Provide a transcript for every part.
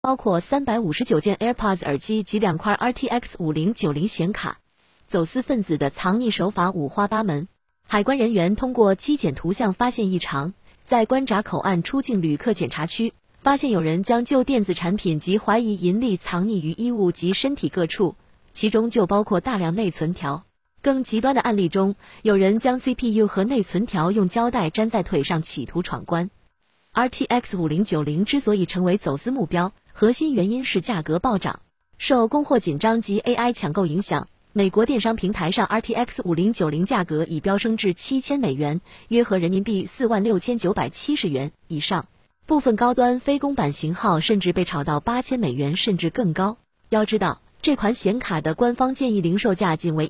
包括359件 AirPods 耳机及2块 RTX 5090显卡。走私分子的藏匿手法五花八门。海关人员通过机检图像发现异常，在关闸口岸出境旅客检查区，发现有人将旧电子产品及怀疑银粒藏匿于衣物及身体各处，其中就包括大量内存条。更极端的案例中，有人将 CPU 和内存条用胶带粘在腿上企图闯关。RTX 5090之所以成为走私目标，核心原因是价格暴涨。受供货紧张及 AI 抢购影响，美国电商平台上 RTX 5090价格已飙升至$7000，约合人民币46970元以上。部分高端非公版型号甚至被炒到$8000甚至更高。要知道，这款显卡的官方建议零售价仅为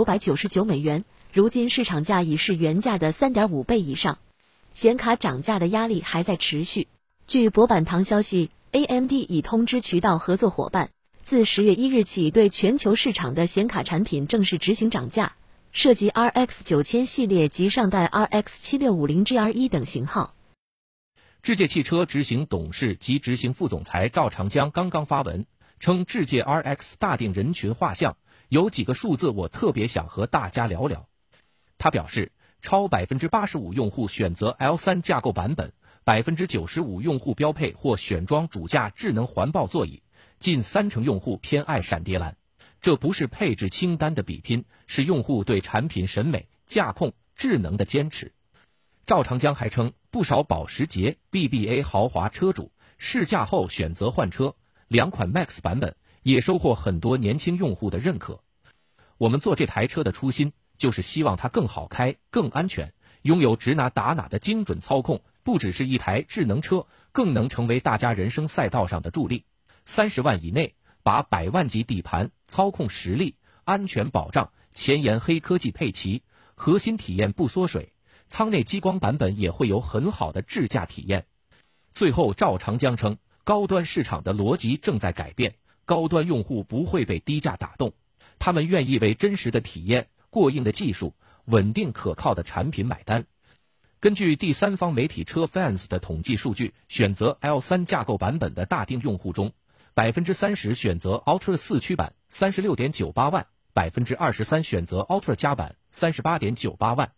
$1999，如今市场价已是原价的3.5倍以上。显卡涨价的压力还在持续。据博板堂消息， AMD 已通知渠道合作伙伴，自10月1日起对全球市场的显卡产品正式执行涨价，涉及 RX 9000系列及上代 RX 7650 GR1 等型号。 智界汽车执行董事及执行副总裁赵长江刚刚发文称，智界 RX 大定人群画像，有几个数字我特别想和大家聊聊。他表示，超 85% 用户选择 L3 架构版本， 95% 用户标配或选装主驾智能环抱座椅，近30%用户偏爱闪蝶蓝。这不是配置清单的比拼，是用户对产品审美、驾控、智能的坚持。赵长江还称，不少保时捷 BBA 豪华车主试驾后选择换车，2款 Max 版本也收获很多年轻用户的认可。我们做这台车的初心，就是希望它更好开、更安全，拥有指哪打哪的精准操控，不只是一台智能车，更能成为大家人生赛道上的助力。30万以内，把100万级底盘、操控实力、安全保障、前沿黑科技配齐，核心体验不缩水，舱内激光版本也会有很好的智驾体验。最后，赵长江称，高端市场的逻辑正在改变，高端用户不会被低价打动，他们愿意为真实的体验、过硬的技术、稳定可靠的产品买单。根据第三方媒体车 Fans 的统计数据，选择 L3 架构版本的大定用户中，30%选择 Ultra 4驱版 36.98万，23% 选择 Ultra 加版 38.98万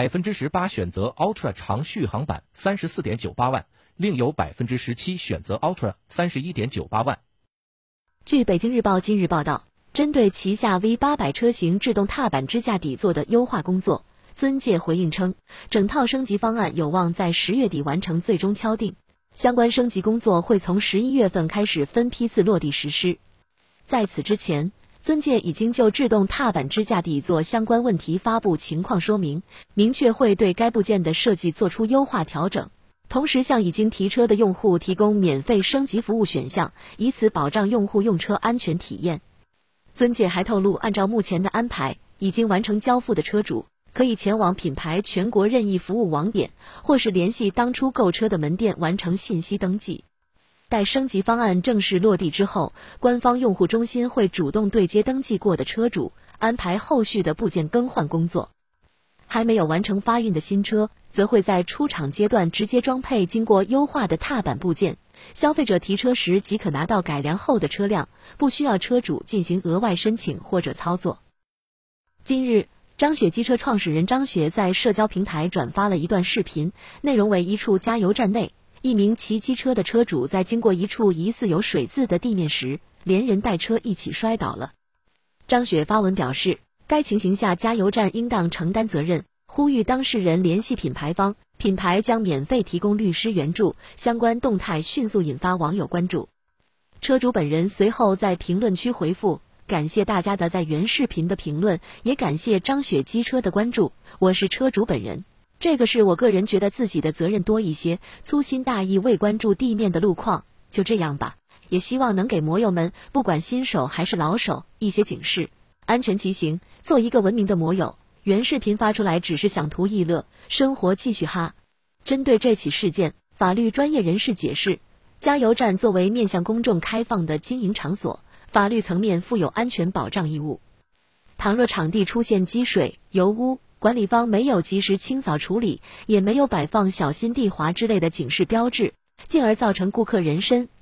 ，18% 选择 Ultra 长续航版 34.98万，另有17% 选择 Ultra 31.98万。 据北京日报今日报道，针对旗下 V800 车型制动踏板支架底座的优化工作，尊界回应称，整套升级方案有望在10月底完成最终敲定，相关升级工作会从11月份开始分批次落地实施。在此之前，尊界已经就制动踏板支架底座相关问题发布情况说明，明确会对该部件的设计做出优化调整，同时向已经提车的用户提供免费升级服务选项，以此保障用户用车安全体验。尊界还透露，按照目前的安排，已经完成交付的车主可以前往品牌全国任意服务网点，或是联系当初购车的门店完成信息登记。待升级方案正式落地之后，官方用户中心会主动对接登记过的车主，安排后续的部件更换工作。还没有完成发运的新车，则会在出厂阶段直接装配经过优化的踏板部件，消费者提车时即可拿到改良后的车辆，不需要车主进行额外申请或者操作。近日，张雪机车创始人张雪在社交平台转发了一段视频，内容为一处加油站内，一名骑机车的车主在经过一处疑似有水渍的地面时，连人带车一起摔倒了。张雪发文表示，该情形下加油站应当承担责任，呼吁当事人联系品牌方，品牌将免费提供律师援助，相关动态迅速引发网友关注。车主本人随后在评论区回复，感谢大家的在原视频的评论，也感谢张雪机车的关注，我是车主本人，这个是我个人觉得自己的责任多一些，粗心大意未关注地面的路况，就这样吧，也希望能给摩友们，不管新手还是老手，一些警示，安全骑行，做一个文明的摩友。原视频发出来只是想图一乐，生活继续哈。针对这起事件，法律专业人士解释，加油站作为面向公众开放的经营场所，法律层面负有安全保障义务。倘若场地出现积水、油污，管理方没有及时清扫处理，也没有摆放小心地滑之类的警示标志，进而造成顾客人身、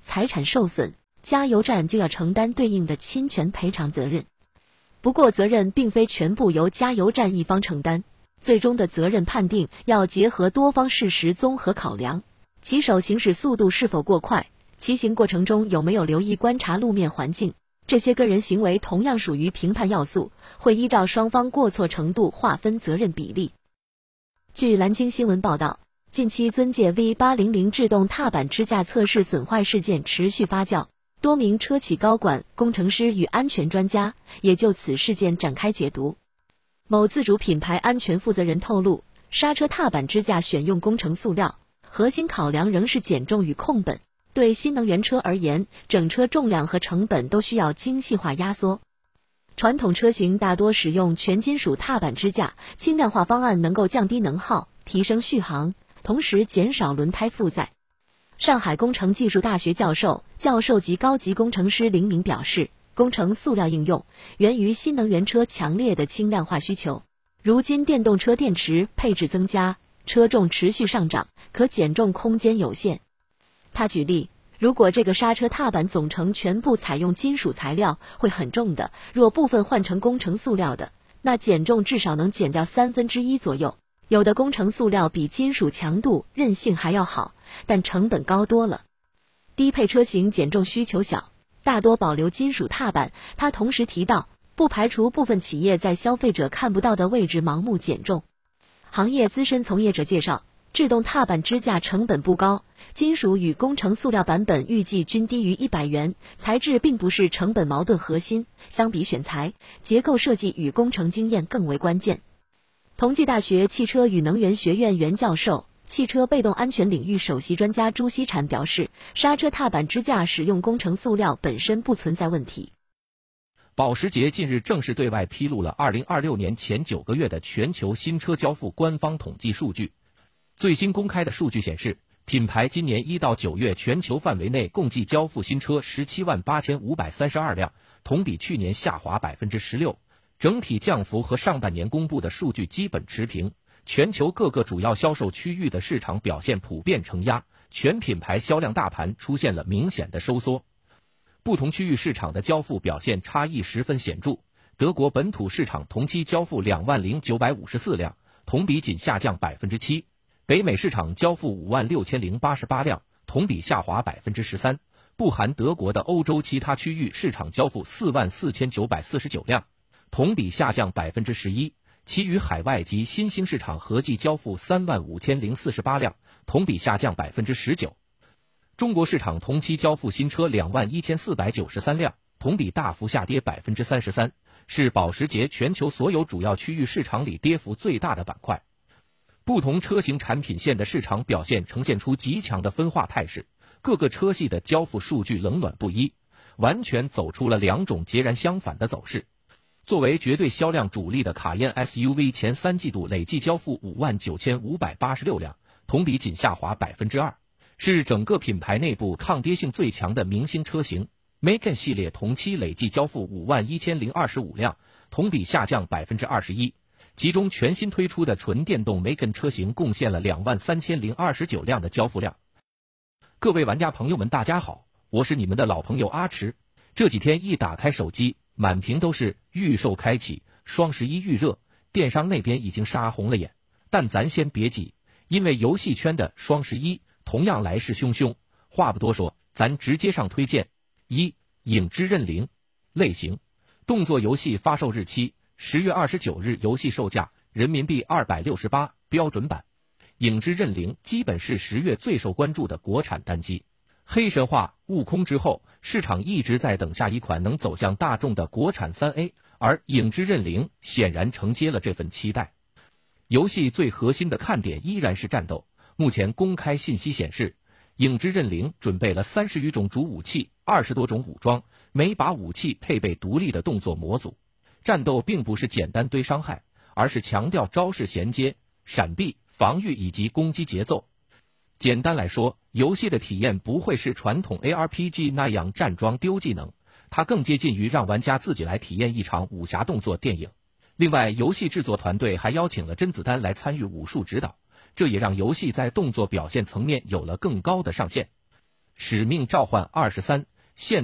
财产受损，加油站就要承担对应的侵权赔偿责任。不过，责任并非全部由加油站一方承担，最终的责任判定要结合多方事实综合考量，骑手行驶速度是否过快，骑行过程中有没有留意观察路面环境，这些个人行为同样属于评判要素，会依照双方过错程度划分责任比例。据蓝鲸新闻报道，近期尊界 V800 制动踏板支架测试损坏事件持续发酵，多名车企高管、工程师与安全专家也就此事件展开解读。某自主品牌安全负责人透露，刹车踏板支架选用工程塑料，核心考量仍是减重与控本。对新能源车而言，整车重量和成本都需要精细化压缩。传统车型大多使用全金属踏板支架，轻量化方案能够降低能耗，提升续航，同时减少轮胎负载。上海工程技术大学教授级高级工程师林明表示，工程塑料应用源于新能源车强烈的轻量化需求。如今电动车电池配置增加，车重持续上涨，可减重空间有限。他举例，如果这个刹车踏板总成全部采用金属材料，会很重的，若部分换成工程塑料的，那减重至少能减掉1/3左右。有的工程塑料比金属强度、韧性还要好，但成本高多了。低配车型减重需求小，大多保留金属踏板。他同时提到，不排除部分企业在消费者看不到的位置盲目减重。行业资深从业者介绍，制动踏板支架成本不高，金属与工程塑料版本预计均低于100元，材质并不是成本矛盾核心，相比选材，结构设计与工程经验更为关键。同济大学汽车与能源学院原教授、汽车被动安全领域首席专家朱锡婵表示，刹车踏板支架使用工程塑料本身不存在问题。 保时捷近日正式对外披露了2026年前9个月的全球新车交付官方统计数据。最新公开的数据显示，品牌今年1到9月全球范围内共计交付新车178532辆，同比去年下滑16%，整体降幅和上半年公布的数据基本持平。全球各个主要销售区域的市场表现普遍承压，全品牌销量大盘出现了明显的收缩。不同区域市场的交付表现差异十分显著。德国本土市场同期交付20954辆，同比仅下降7%。北美市场交付56088辆，同比下滑13%。不含德国的欧洲其他区域市场交付44949辆，同比下降11%。其余海外及新兴市场合计交付35048辆，同比下降19%。中国市场同期交付新车21493辆，同比大幅下跌33%，是保时捷全球所有主要区域市场里跌幅最大的板块。不同车型产品线的市场表现呈现出极强的分化态势，各个车系的交付数据冷暖不一，完全走出了两种截然相反的走势。作为绝对销量主力的卡宴 SUV 前3季度累计交付59586辆，同比仅下滑2%，是整个品牌内部抗跌性最强的明星车型。Macan 系列同期累计交付51025辆，同比下降21%，其中全新推出的纯电动 Macan 车型贡献了23029辆的交付量。各位玩家朋友们大家好，我是你们的老朋友阿驰。这几天一打开手机，满屏都是预售开启，双11预热，电商那边已经杀红了眼。但咱先别急，因为游戏圈的双11同样来势汹汹。话不多说，咱直接上推荐。1. 影之刃灵，类型动作游戏，发售日期10月29日，游戏售价人民币268，标准版。影之刃灵基本是10月最受关注的国产单机。黑神话、悟空之后，市场一直在等下一款能走向大众的国产3A， 而影之刃灵显然承接了这份期待。游戏最核心的看点依然是战斗。目前公开信息显示，影之刃灵准备了30余种主武器，20多种武装，每把武器配备独立的动作模组。战斗并不是简单堆伤害，而是强调招式衔接、闪避、防御以及攻击节奏。简单来说，游戏的体验不会是传统 ARPG 那样站桩丢技能，它更接近于让玩家自己来体验一场武侠动作电影。另外，游戏制作团队还邀请了甄子丹来参与武术指导，这也让游戏在动作表现层面有了更高的上限。 使命召唤23，现